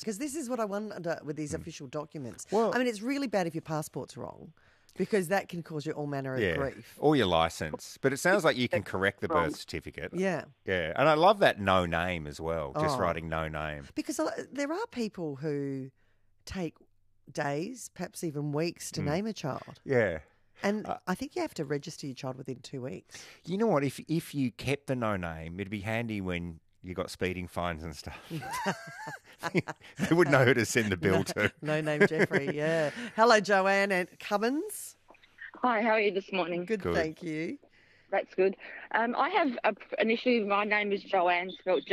Because this is what I wonder with these official documents. Well- I mean, it's really bad if your passport's wrong because that can cause you all manner of grief. Or your licence. But it sounds like you can correct the birth certificate. Yeah. Yeah. And I love that no name as well, just writing no name. Because there are people who take days, perhaps even weeks, to name a child. Yeah. And I think you have to register your child within 2 weeks. You know what? If you kept the no name, it'd be handy when you got speeding fines and stuff. They would know who to send the bill to. No name Jeffrey, yeah. Hello, Joanne and Cummins. Hi, how are you this morning? Good, thank you. That's good. I have initially my name is Joanne, spelled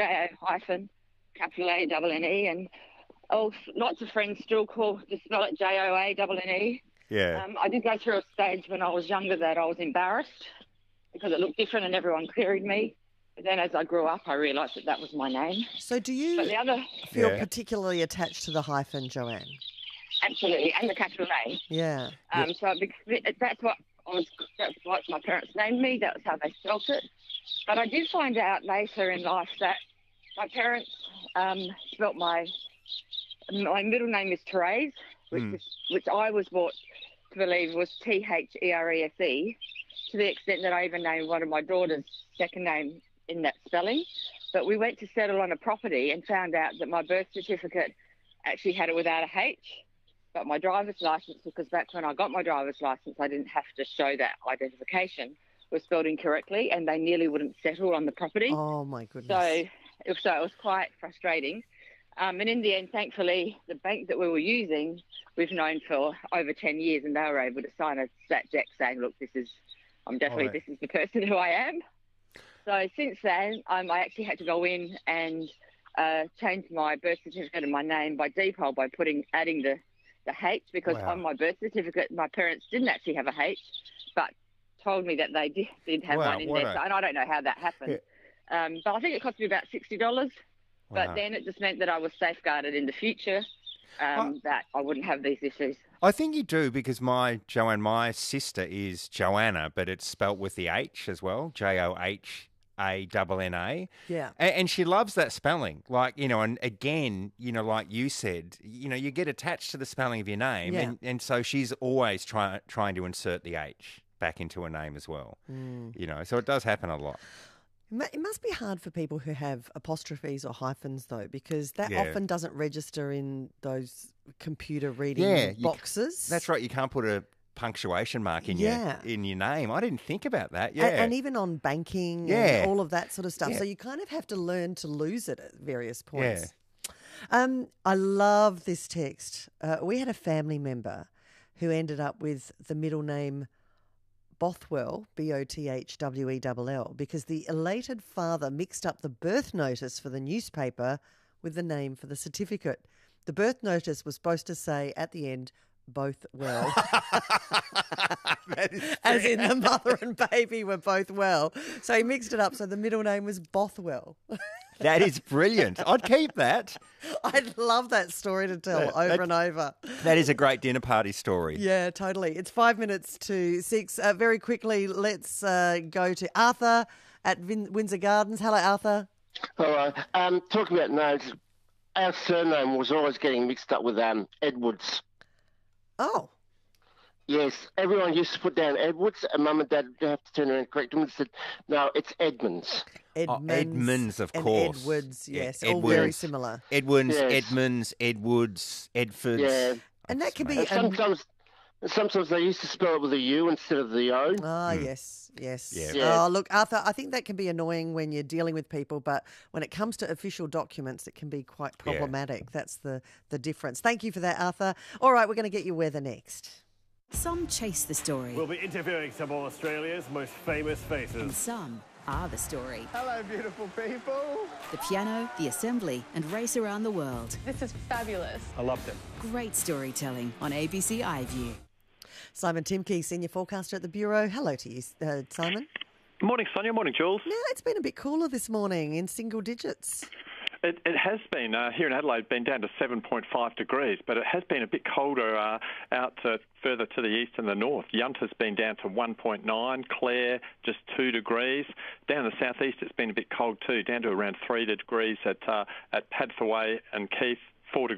J-O-A-N-E, and lots of friends still just spell it J-O-A-N-N-E. Yeah. I did go through a stage when I was younger that I was embarrassed because it looked different and everyone queried me. But then as I grew up, I realised that was my name. So do you feel particularly attached to the hyphen, Joanne? Absolutely, and the capital A. Yeah. So that's what my parents named me. That was how they spelt it. But I did find out later in life that my parents spelt my middle name is Therese, which I was brought to believe was Therese, to the extent that I even named one of my daughter's second name in that spelling. But we went to settle on a property and found out that my birth certificate actually had it without a H. But my driver's license, because back when I got my driver's license, I didn't have to show that identification, was spelled incorrectly, and they nearly wouldn't settle on the property. Oh, my goodness. So it was quite frustrating. And in the end, thankfully, the bank that we were using, we've known for over 10 years, and they were able to sign a stat deck saying, look, this is the person who I am. So since then, I actually had to go in and change my birth certificate and my name by default by adding the H, because on my birth certificate, my parents didn't actually have a H, but told me that they did have one in there. And I don't know how that happened. Yeah. But I think it cost me about $60. But then it just meant that I was safeguarded in the future, that I wouldn't have these issues. I think you do, because my sister is Joanna, but it's spelt with the H as well, Johana. Yeah. And she loves that spelling. Like, and again, like you said, you get attached to the spelling of your name. Yeah. And so she's always trying to insert the H back into a name as well. So it does happen a lot. It must be hard for people who have apostrophes or hyphens, though, because that often doesn't register in those computer reading boxes. That's right. You can't put a punctuation mark in your name. I didn't think about that. Yeah. And even on banking and all of that sort of stuff. Yeah. So you kind of have to learn to lose it at various points. Yeah. I love this text. We had a family member who ended up with the middle name Bothwell, Bothwell, because the elated father mixed up the birth notice for the newspaper with the name for the certificate. The birth notice was supposed to say at the end, both well. As in the mother and baby were both well. So he mixed it up so the middle name was Bothwell. That is brilliant. I'd keep that. I'd love that story to tell over and over. That is a great dinner party story. Yeah, totally. It's 5 minutes to 6. Very quickly, let's go to Arthur at Windsor Gardens. Hello, Arthur. Hello. Talking about names, our surname was always getting mixed up with Edwards. Oh. Yes, everyone used to put down Edwards, and Mum and Dad would have to turn around and correct them and said, no, it's Edmonds. Edmonds, of course. Edwards, yes, all very similar. Edwards, yes. Edmonds, Edwards, Edfords. Yeah. And that could be... Sometimes they used to spell it with a U instead of the O. Ah, yes. Yeah. Oh, look, Arthur, I think that can be annoying when you're dealing with people, but when it comes to official documents, it can be quite problematic. Yeah. That's the difference. Thank you for that, Arthur. All right, we're going to get your weather next. Some chase the story. We'll be interviewing some of Australia's most famous faces. And some are the story. Hello, beautiful people. The piano, the assembly, and race around the world. This is fabulous. I loved it. Great storytelling on ABC iView. Simon Timke, Senior Forecaster at the Bureau. Hello to you, Simon. Morning, Sonia. Morning, Jules. Yeah, it's been a bit cooler this morning in single digits. It has been, here in Adelaide, been down to 7.5 degrees, but it has been a bit colder out further to the east and the north. Yunta's been down to 1.9, Clare just 2 degrees. Down the southeast, it's been a bit cold too, down to around 3 degrees at Padthaway and Keith, 4 degrees.